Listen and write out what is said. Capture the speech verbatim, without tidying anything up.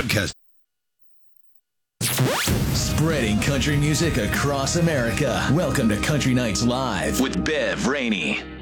podcast. Spreading country music across America. Welcome to Country Nights Live with Bev Rainey.